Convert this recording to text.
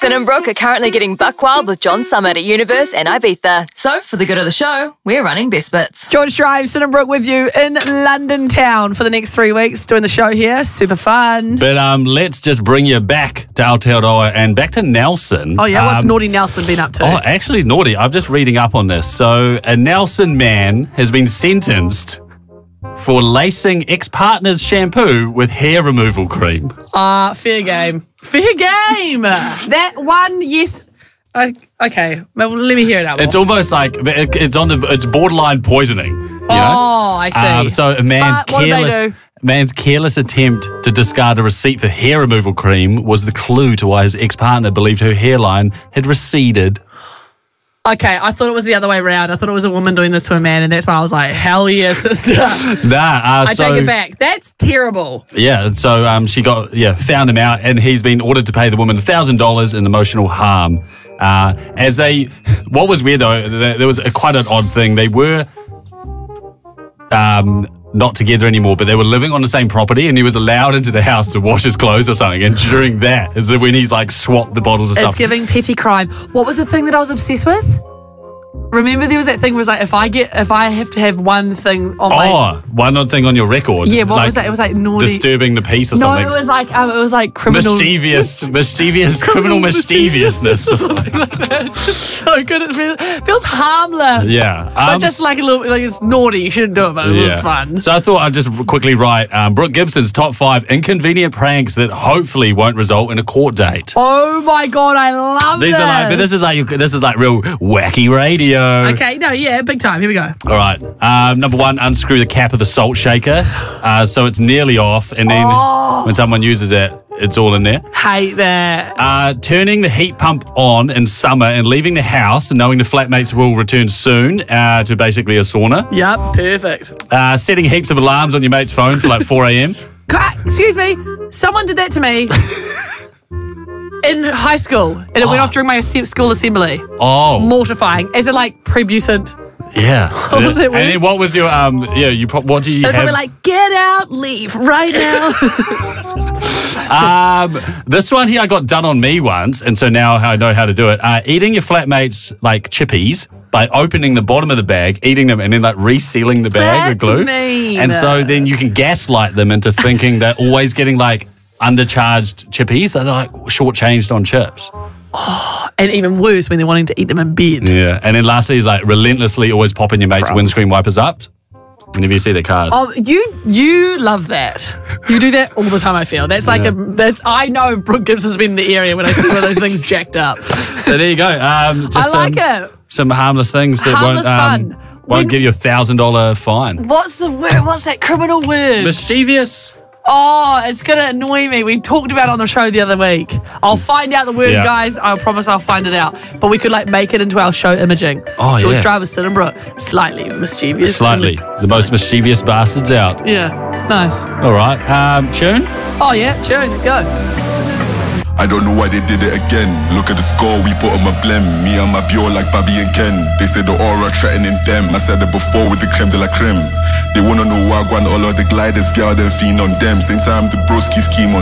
Sin and Brooke are currently getting buck wild with John Summit at Universe and Ibiza. So, for the good of the show, we're running Best Bits. George Drive, Sin and Brooke with you in London town for the next 3 weeks doing the show here. Super fun. But let's just bring you back to Aotearoa and back to Nelson. Oh, yeah? What's Naughty Nelson been up to? Oh, actually, naughty. I'm just reading up on this. So, a Nelson man has been sentenced for lacing ex-partner's shampoo with hair removal cream. Fair game. Fair game. That one, yes. Okay, well, let me hear it out more. It's almost like it's borderline poisoning. You know? I see. So a man's careless attempt to discard a receipt for hair removal cream was the clue to why his ex-partner believed her hairline had receded. Okay, I thought it was the other way around. I thought it was a woman doing this to a man, and that's why I was like, hell yeah, sister. I take it back. That's terrible. Yeah, so she found him out, and he's been ordered to pay the woman $1,000 in emotional harm. What was weird though, there was quite an odd thing. They were not together anymore, but they were living on the same property, and he was allowed into the house to wash his clothes or something. And during that is when he's like swapped the bottles of stuff. It's giving petty crime. What was the thing that I was obsessed with? Remember there was that thing where it was like, if I have to have one thing on one thing on your record. Yeah, what was that? It was like naughty. Disturbing the peace or something. No, it was like criminal. Mischievous, criminal mischievousness or something like that. It's so good. It feels harmless. Yeah. But just like a little, like it's naughty. You shouldn't do it, but it was fun. So I thought I'd just quickly write Brooke Gibson's top 5 inconvenient pranks that hopefully won't result in a court date. Oh my God, I love this. This is like real wacky radio. Okay, no, yeah, big time. Here we go. All right. Number 1, unscrew the cap of the salt shaker so it's nearly off, and then when someone uses it, it's all in there. Hate that. Turning the heat pump on in summer and leaving the house and knowing the flatmates will return soon to basically a sauna. Yep, perfect. Setting heaps of alarms on your mate's phone for like 4 a.m. Excuse me, someone did that to me. In high school, and it went off during my school assembly. Oh. Mortifying. As in, like, prepubescent. Yeah. Was it weird? And then what was your, what did you have? It was probably like, get out, leave right now. This one here I got done on me once, and so now I know how to do it. Eating your flatmates, like, chippies by opening the bottom of the bag, eating them, and then, like, resealing the bag with glue. Mean. And so then you can gaslight them into thinking they're always getting, like, undercharged chippies, so they're like shortchanged on chips. Oh, and even worse when they're wanting to eat them in bed. Yeah, and then lastly is like relentlessly always popping your mate's windscreen wipers up whenever you see their cars. Oh, you love that. You do that all the time. I feel that's like I know Brooke Gibson's been in the area when I see one of those things jacked up. So there you go. Just I like it. Some harmless things that won't give you $1,000 fine. What's the word? What's that criminal word? Mischievous. Oh, it's going to annoy me. We talked about it on the show the other week. I'll find out the word, guys. I promise I'll find it out. But we could like make it into our show imaging. Oh, George Driver, Sin and Brooke. Slightly mischievous. Slightly. The most mischievous bastards out. Yeah. Nice. All right. Tune? Oh, yeah. Tune. Let's go. I don't know why they did it again. Look at the score, we put on my blem. Me and my pure like Bobby and Ken. They said the aura threatening them. I said it before with the creme de la creme. They wanna know why I want all of the gliders, get out and fiend on them. Same time the broski scheme on